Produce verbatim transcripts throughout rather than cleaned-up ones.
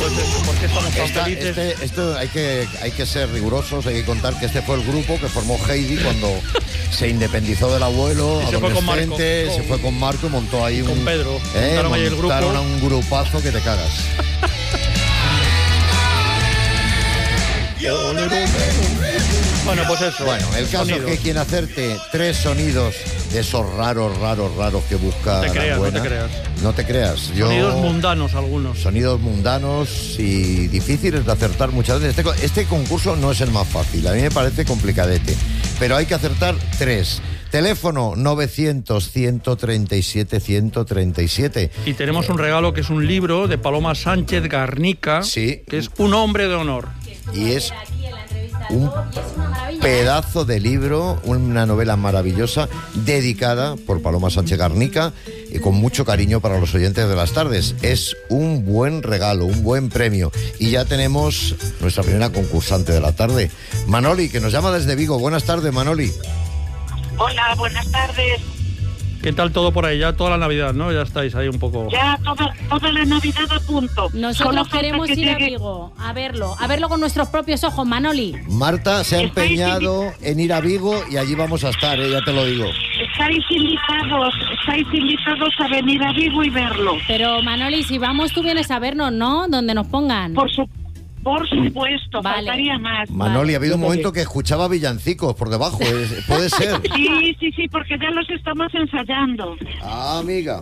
pues eso, ¿por qué estamos tan Esta, felices? este, esto hay que, hay que ser rigurosos, hay que contar que este fue el grupo que formó Heidi cuando se independizó del abuelo, Y se fue con adolescente, Marco. se fue con Marco y montó ahí un... Con Pedro. Eh, Montaron ahí el grupo. montaron a un grupazo que te cagas. Bueno, pues eso. Bueno, el caso sonidos. es que quien hacerte tres sonidos de esos raros, raros, raros que busca No te la creas, no buena, te creas. No te creas. Yo, Sonidos mundanos algunos. Sonidos mundanos y difíciles de acertar muchas veces. Este, co- este concurso no es el más fácil, a mí me parece complicadete, pero hay que acertar tres. Teléfono novecientos, ciento treinta y siete, ciento treinta y siete. Y tenemos un regalo que es un libro de Paloma Sánchez Garnica, Sí. que es Un hombre de honor. Y es un pedazo de libro, una novela maravillosa, dedicada por Paloma Sánchez Garnica y con mucho cariño para los oyentes de las tardes. Es un buen regalo, un buen premio. Y ya tenemos nuestra primera concursante de la tarde, Manoli, que nos llama desde Vigo. Buenas tardes, Manoli. Hola, buenas tardes. ¿Qué tal todo por ahí? Ya toda la Navidad, ¿no? Ya estáis ahí un poco... Ya toda, toda la Navidad a punto. Solo Nosotros falta queremos que ir a llegue- Vigo, a verlo, a verlo con nuestros propios ojos, Manoli. Marta se ha Estáis empeñado en ir a Vigo y allí vamos a estar, ¿eh? Ya te lo digo. Estáis invitados, estáis invitados a venir a Vigo y verlo. Pero, Manoli, si vamos, tú vienes a vernos, ¿no? Donde nos pongan. Por su, por supuesto, Vale. faltaría más. Manoli, ha habido un Vale. momento que escuchaba villancicos por debajo, ¿eh? Puede ser. Sí, sí, sí, porque ya los estamos ensayando. Ah, amiga.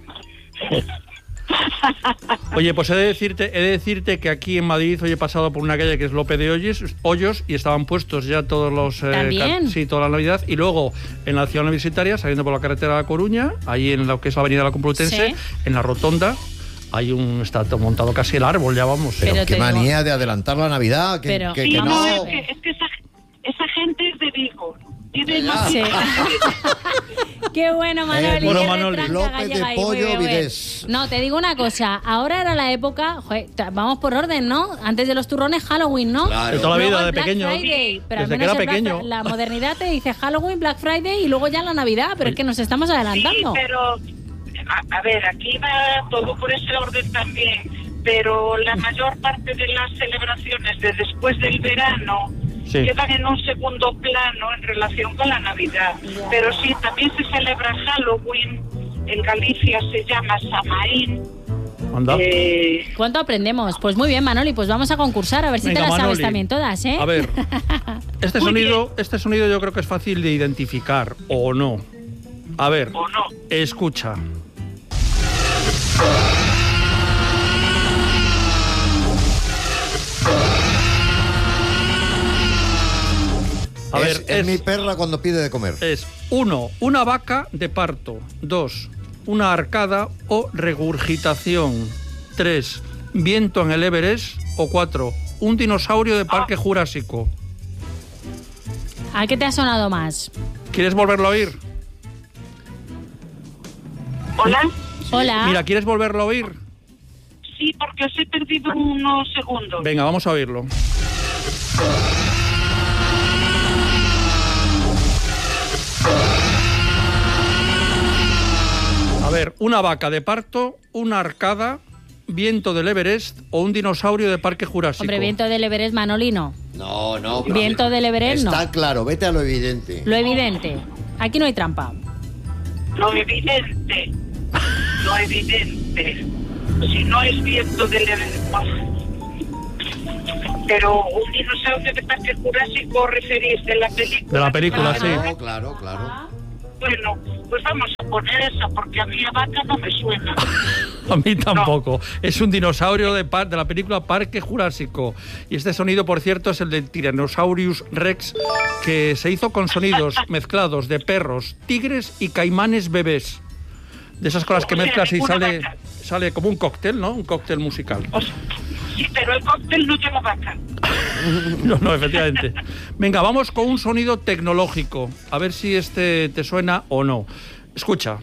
Oye, pues he de decirte, he de decirte que aquí en Madrid hoy he pasado por una calle que es López de Hoyos, Hoyos y estaban puestos ya todos los... eh, ¿También? car- sí, toda la Navidad. Y luego en la ciudad universitaria, saliendo por la carretera de La Coruña, ahí en lo que es la avenida de la Complutense, Sí. en la rotonda, hay un... está todo montado casi el árbol, ya vamos. Pero, Pero qué te digo- manía de adelantar la Navidad, que, Pero- que- Sí, que no, no. es que, es que esa, esa gente es de Vigo. Tiene más Sí. Qué bueno, Manoli. Eh, bueno, qué Manoli. retranca López gallega de ahí, muy Pollo, bien, muy bien. Vidés. No, te digo una cosa. Ahora era la época... joder, t- vamos por orden, ¿no? Antes de los turrones, Halloween, ¿no? Claro. De toda la Luego vida, el de Black pequeño. Friday, pero al Desde que menos era el Black pequeño. Fri- la modernidad te dice Halloween, Black Friday y luego ya la Navidad, pero es que nos estamos Sí, adelantando. pero a, a ver, aquí va todo por ese orden también, pero la mayor parte de las celebraciones de después del verano Sí. quedan en un segundo plano en relación con la Navidad. Pero sí, también se celebra Halloween, en Galicia se llama Samaín. Anda. Eh, ¿Cuánto aprendemos? Pues muy bien, Manoli, pues vamos a concursar, a ver si Venga, te las sabes Manoli. también todas, ¿eh? A ver, este Muy sonido, este sonido yo creo que es fácil de identificar, o no. A ver, ¿O no? escucha. A es, ver, es es, mi perra cuando pide de comer. es uno, una vaca de parto. Dos, una arcada o regurgitación. Tres, viento en el Everest. O cuatro, un dinosaurio de Parque Jurásico. ¿A qué te ha sonado más? ¿Quieres volverlo a oír? ¿Hola? Hola. Mira, ¿quieres volverlo a oír? Sí, porque os he perdido unos segundos. Venga, vamos a oírlo. A ver, una vaca de parto, una arcada, viento del Everest o un dinosaurio de Parque Jurásico. Hombre, viento del Everest, Manoli, no. No, no. Viento del Everest, no. Está claro, vete a lo evidente. Lo evidente. Aquí no hay trampa. Lo evidente, lo evidente. Si no es viento del evento. Pero un dinosaurio de Parque Jurásico referís de la película. De la película, sí. Claro, claro, claro. Bueno, pues vamos a poner esa, porque a mí a vaca no me suena. A mí tampoco. Es un dinosaurio de, par- de la película Parque Jurásico. Y este sonido, por cierto, es el del Tyrannosaurus Rex, que se hizo con sonidos mezclados de perros, tigres y caimanes bebés. De esas cosas que O sea, mezclas y ninguna sale, vaca. sale como un cóctel, ¿no? Un cóctel musical. O sea, sí, pero el cóctel no lleva vaca. No, no, efectivamente. Venga, vamos con un sonido tecnológico. A ver si este te suena o no. Escucha.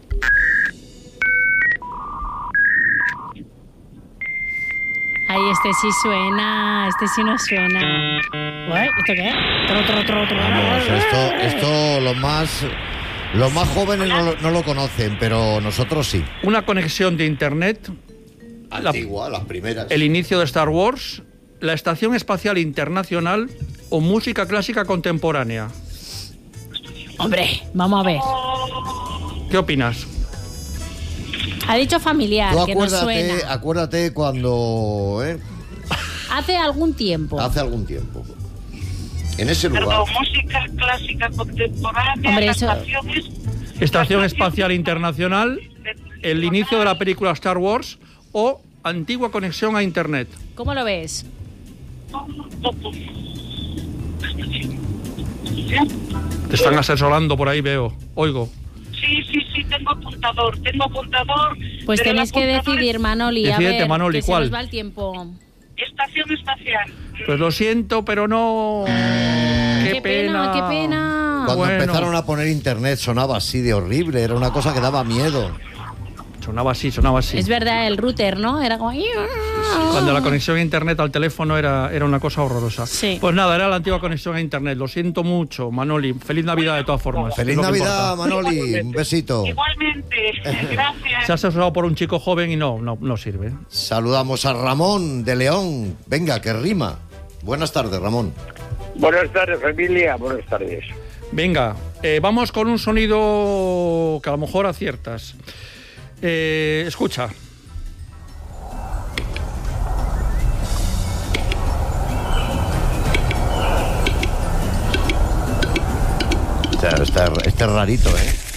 Ay, este sí suena, este sí no suena. Ué, ¿esto qué? Tro, tro, tro, tro. Vamos, esto, esto los más, los más jóvenes no lo, no lo conocen, pero nosotros sí. Una conexión de internet Antigua, la, las primeras. El inicio de Star Wars, la Estación Espacial Internacional o música clásica contemporánea. Hombre, vamos a ver. ¿Qué opinas? Ha dicho familiar, Tú que no acuérdate, suena. acuérdate cuando... ¿eh? Hace algún tiempo. Hace algún tiempo. En ese lugar. Perdón, música clásica contemporánea. Hombre, la eso- estación es- Estación la Espacial Internacional, el inicio de la película Star Wars o antigua conexión a Internet. ¿Cómo lo ves? Te están asesorando por ahí, veo. Oigo. Sí, sí, sí, tengo apuntador, tengo apuntador. Pues pero el tenéis que apuntador decidir, es Manoli. A Decídete, ver, Manoli, que ¿cuál? se nos va el tiempo. Estación espacial. Pues lo siento, pero no. Qué, Qué pena, qué pena. Cuando Bueno. empezaron a poner internet sonaba así de horrible, era una cosa que daba miedo. Sonaba así, sonaba así. Es verdad, el router, ¿no? Era como... Cuando la conexión a internet al teléfono era, era una cosa horrorosa. Sí. Pues nada, era la antigua conexión a internet. Lo siento mucho, Manoli. Feliz Navidad de todas formas. Feliz es lo que Navidad, importa. Manoli, un besito. Igualmente, gracias. Se ha asesorado por un chico joven y no, no, no sirve. Saludamos a Ramón de León. Venga, que rima. Buenas tardes, Ramón. Buenas tardes, familia. Buenas tardes. Venga, eh, vamos con un sonido que a lo mejor aciertas. Eh, escucha. Este, este, este es rarito, ¿eh?